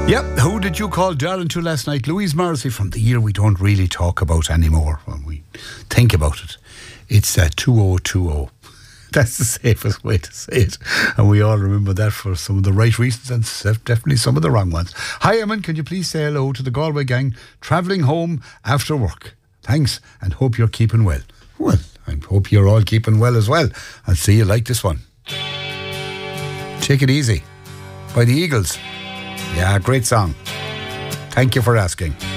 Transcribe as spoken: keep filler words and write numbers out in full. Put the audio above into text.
Yep, who did you call darling to last night? Louise Morrissey from the year we don't really talk about anymore when we think about it. It's uh, two oh two oh. That's the safest way to say it. And we all remember that for some of the right reasons and definitely some of the wrong ones. Hi, Eamon, can you please say hello to the Galway gang travelling home after work? Thanks, and hope you're keeping well. Well, I hope you're all keeping well as well. I'll see you like this one. Take It Easy by the Eagles. Yeah, great song. Thank you for asking.